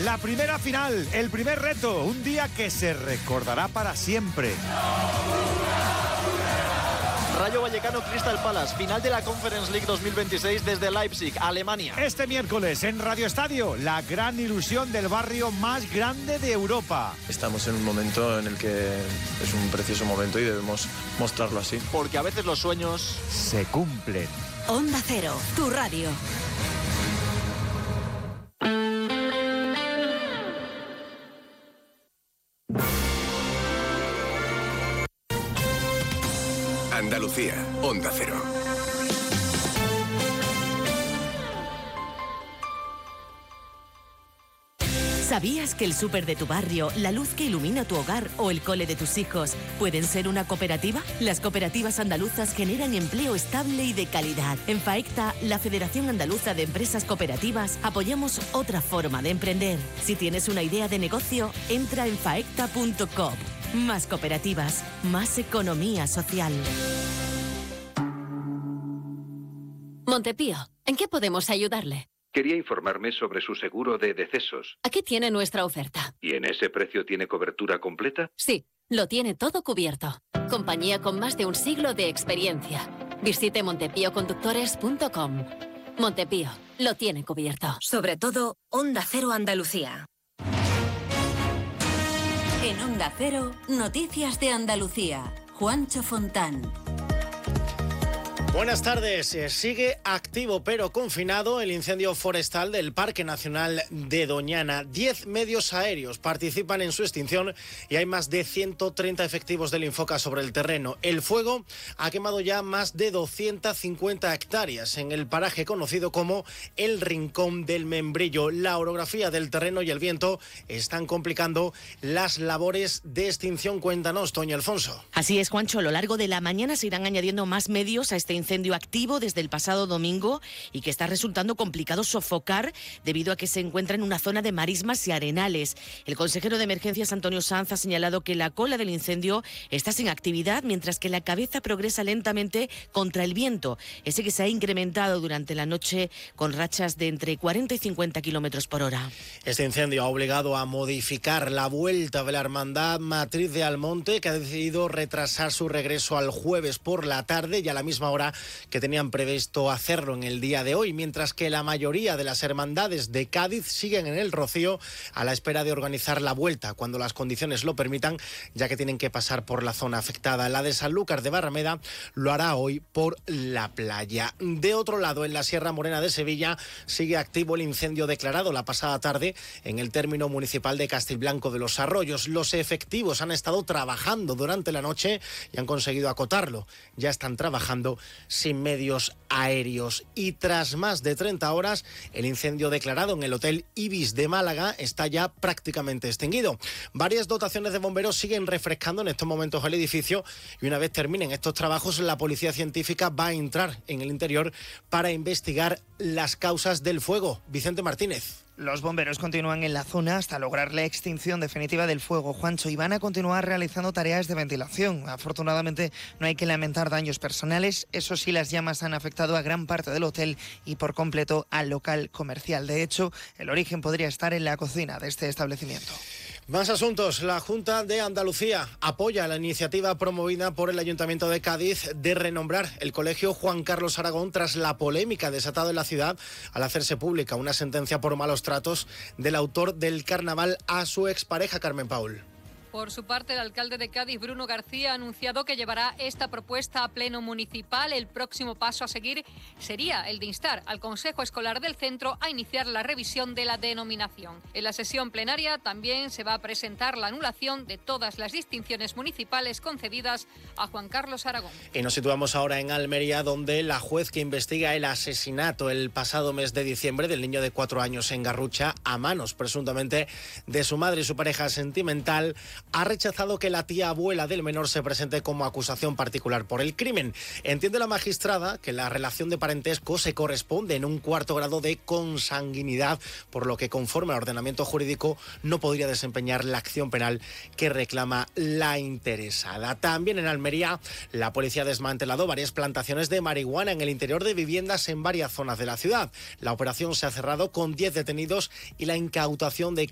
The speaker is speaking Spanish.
la primera final, el primer reto, un día que se recordará para siempre. Rayo Vallecano Crystal Palace, final de la Conference League 2026 desde Leipzig, Alemania. Este miércoles en Radio Estadio, la gran ilusión del barrio más grande de Europa. Estamos en un momento en el que es un precioso momento y debemos mostrarlo así. Porque a veces los sueños se cumplen. Onda Cero, tu radio. Andalucía, Onda Cero. ¿Sabías que el súper de tu barrio, la luz que ilumina tu hogar o el cole de tus hijos pueden ser una cooperativa? Las cooperativas andaluzas generan empleo estable y de calidad. En FAECTA, la Federación Andaluza de Empresas Cooperativas, apoyamos otra forma de emprender. Si tienes una idea de negocio, entra en faecta.com. Más cooperativas, más economía social. Montepío, ¿en qué podemos ayudarle? Quería informarme sobre su seguro de decesos. Aquí tiene nuestra oferta. ¿Y en ese precio tiene cobertura completa? Sí, lo tiene todo cubierto. Compañía con más de un siglo de experiencia. Visite montepíoconductores.com. Montepío, lo tiene cubierto. Sobre todo, Onda Cero Andalucía. En Onda Cero, Noticias de Andalucía. Juancho Fontán. Buenas tardes. Sigue activo pero confinado el incendio forestal del Parque Nacional de Doñana. 10 medios aéreos participan en su extinción y hay más de 130 efectivos del Infoca sobre el terreno. El fuego ha quemado ya más de 250 hectáreas en el paraje conocido como el Rincón del Membrillo. La orografía del terreno y el viento están complicando las labores de extinción. Cuéntanos, Toña Alfonso. Así es, Juancho. A lo largo de la mañana se irán añadiendo más medios a este incendio activo desde el pasado domingo y que está resultando complicado sofocar debido a que se encuentra en una zona de marismas y arenales. El consejero de Emergencias, Antonio Sanz, ha señalado que la cola del incendio está sin actividad, mientras que la cabeza progresa lentamente contra el viento, ese que se ha incrementado durante la noche con rachas de entre 40 y 50 kilómetros por hora. Este incendio ha obligado a modificar la vuelta de la Hermandad Matriz de Almonte, que ha decidido retrasar su regreso al jueves por la tarde y a la misma hora que tenían previsto hacerlo en el día de hoy, mientras que la mayoría de las hermandades de Cádiz siguen en el Rocío a la espera de organizar la vuelta cuando las condiciones lo permitan, ya que tienen que pasar por la zona afectada. La de Sanlúcar de Barrameda lo hará hoy por la playa. De otro lado, en la Sierra Morena de Sevilla sigue activo el incendio declarado la pasada tarde en el término municipal de Castilblanco de los Arroyos. Los efectivos han estado trabajando durante la noche y han conseguido acotarlo. Ya están trabajando sin medios aéreos. Y tras más de 30 horas, el incendio declarado en el Hotel Ibis de Málaga está ya prácticamente extinguido. Varias dotaciones de bomberos siguen refrescando en estos momentos el edificio y una vez terminen estos trabajos, la policía científica va a entrar en el interior para investigar las causas del fuego. Vicente Martínez. Los bomberos continúan en la zona hasta lograr la extinción definitiva del fuego, Juancho, y van a continuar realizando tareas de ventilación. Afortunadamente no hay que lamentar daños personales. Eso sí, las llamas han afectado a gran parte del hotel y por completo al local comercial. De hecho, el origen podría estar en la cocina de este establecimiento. Más asuntos. La Junta de Andalucía apoya la iniciativa promovida por el Ayuntamiento de Cádiz de renombrar el Colegio Juan Carlos Aragón tras la polémica desatada en la ciudad al hacerse pública una sentencia por malos tratos del autor del carnaval a su expareja Carmen Paul. Por su parte, el alcalde de Cádiz, Bruno García, ha anunciado que llevará esta propuesta a pleno municipal. El próximo paso a seguir sería el de instar al Consejo Escolar del Centro a iniciar la revisión de la denominación. En la sesión plenaria también se va a presentar la anulación de todas las distinciones municipales concedidas a Juan Carlos Aragón. Y nos situamos ahora en Almería, donde la juez que investiga el asesinato el pasado mes de diciembre del niño de 4 años en Garrucha, a manos presuntamente de su madre y su pareja sentimental, ha rechazado que la tía abuela del menor se presente como acusación particular por el crimen. Entiende la magistrada que la relación de parentesco se corresponde en un 4º grado de consanguinidad, por lo que conforme al ordenamiento jurídico no podría desempeñar la acción penal que reclama la interesada. También en Almería, la policía ha desmantelado varias plantaciones de marihuana en el interior de viviendas en varias zonas de la ciudad. La operación se ha cerrado con 10 detenidos y la incautación de